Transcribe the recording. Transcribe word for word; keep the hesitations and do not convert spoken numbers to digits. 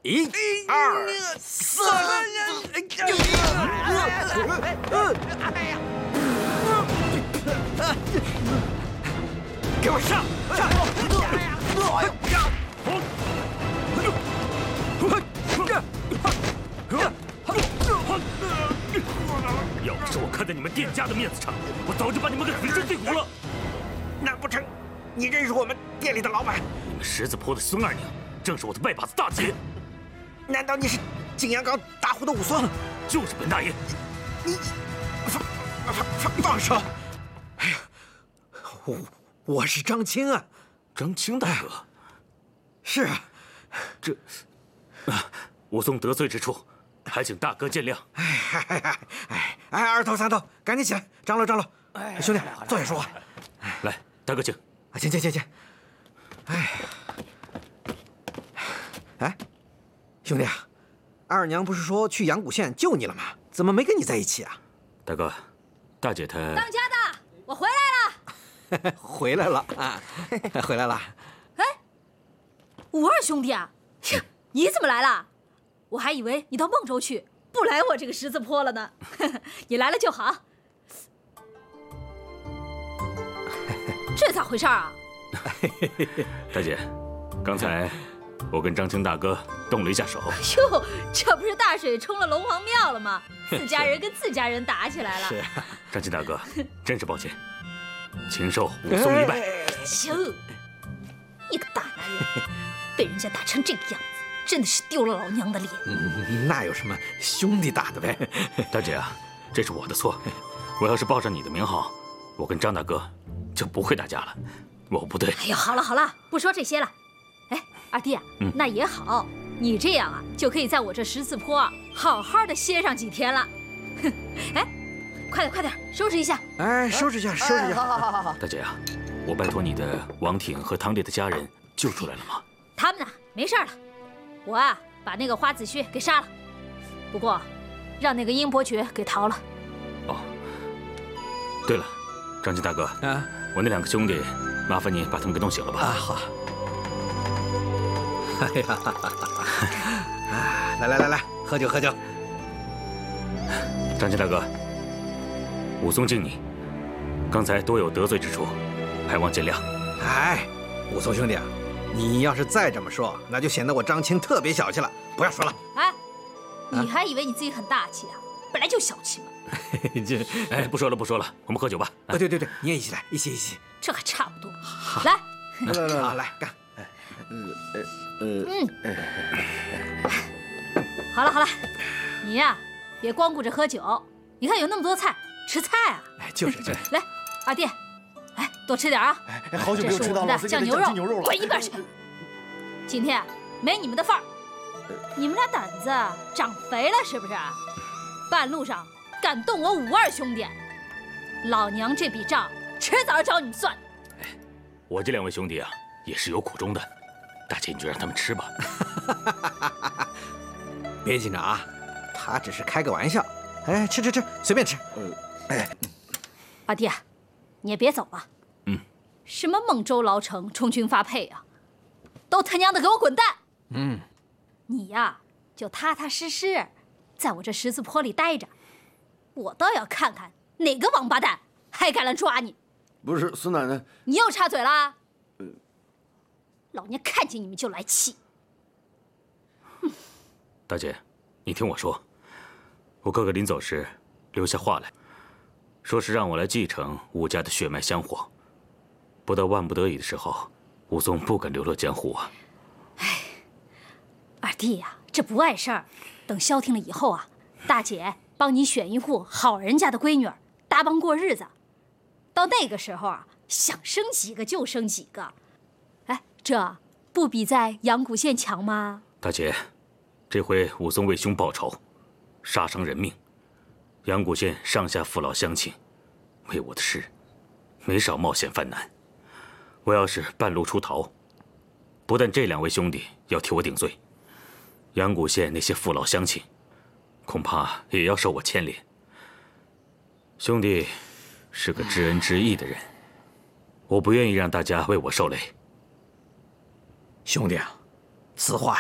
一、二、三，给我上！ 要不是我看在你们店家的面子上，我早就把你们给粉身碎骨了。 难不成你认识我们店里的老板？ 你们十字坡的孙二娘，正是我的拜把子大姐。 难道你是景阳冈大户的武松？ 就是本大爷。 你放放放放手！哎呀，我我是张青啊， 张青大哥。 是啊， 这啊，武松得罪之处，还请大哥见谅。 哎哎哎哎哎，二头三头，赶紧起来，张罗张罗。哎，兄弟，坐下说话。 来，大哥请。 啊，请请请请。哎，哎，兄弟啊，二娘不是说去阳谷县救你了吗？怎么没跟你在一起啊？ 大哥，大姐她…… 当家的，我回来了。 回来了啊，回来了。 哎，五二兄弟啊，你怎么来了？我还以为你到孟州去，不来我这个十字坡了呢。你来了就好。这咋回事啊？ 大姐，刚才我跟张青大哥动了一下手。 哟，这不是大水冲了龙王庙了吗？自家人跟自家人打起来了。 是， 张青大哥，真是抱歉，禽兽武松一败。 哟，你个大男人，被人家打成这个样子，真的是丢了老娘的脸。 嗯，那有什么，兄弟打的呗。 大姐啊，这是我的错，我要是报上你的名号，我跟张大哥就不会打架了。我不对。 哎呦，好了好了，不说这些了。哎，二弟啊，嗯、那也好，你这样啊，就可以在我这十字坡啊，好好的歇上几天了。哼，哎，快点快点，收拾一下。 哎，收拾一下，收拾一下。 好好好好好。 大姐啊，我拜托你的王挺和汤烈的家人救出来了吗？ 他们呢，没事了。我啊，把那个花子虚给杀了，不过让那个殷伯爵给逃了。 哦，对了，张青大哥啊，我那两个兄弟，麻烦你把他们给弄醒了吧。 啊，好。哎呀，啊，来来来来，喝酒喝酒。 张青大哥，武松敬你，刚才多有得罪之处，还望见谅。 哎，武松兄弟啊，你要是再这么说，那就显得我张青特别小气了。不要说了。 哎，你还以为你自己很大气啊？本来就小气嘛。 这，哎，不说了不说了，我们喝酒吧。 啊，对对对，你也一起来，一起一起。 这还差不多。来， 来来来，来干。 嗯嗯，好了好了，你呀、啊、别光顾着喝酒，你看有那么多菜，吃菜啊！ 哎，就是就是。 来，二弟，哎，多吃点啊！ 哎，好久没有吃到老司机的酱牛肉， 牛肉了， 滚一边去！今天没你们的份儿，你们俩胆子长肥了是不是？半路上敢动我五二兄弟，老娘这笔账迟早要找你们算。 哎，我这两位兄弟啊，也是有苦衷的。大姐，你就让他们吃吧。 别紧张啊，他只是开个玩笑。哎，吃吃吃，随便吃。嗯，哎， 二弟，你也别走了。 嗯。 什么孟州牢城充军发配啊，都他娘的给我滚蛋！ 嗯。 你呀，就踏踏实实在我这十字坡里待着，我倒要看看哪个王八蛋还敢来抓你。 不是，孙奶奶， 你又插嘴了。老娘看见你们就来气。 大姐，你听我说，我哥哥临走时留下话来，说是让我来继承武家的血脉香火。不到万不得已的时候，武松不敢流落江湖啊。 哎，二弟呀、啊，这不碍事儿。等消停了以后啊，大姐帮你选一户好人家的闺女儿，搭帮过日子。到那个时候啊，想生几个就生几个。这不比在阳谷县强吗？ 大姐，这回武松为兄报仇，杀伤人命，阳谷县上下父老乡亲为我的事没少冒险犯难。我要是半路出逃，不但这两位兄弟要替我顶罪，阳谷县那些父老乡亲恐怕也要受我牵连。兄弟是个知恩知义的人，我不愿意让大家为我受累。 兄弟啊，此话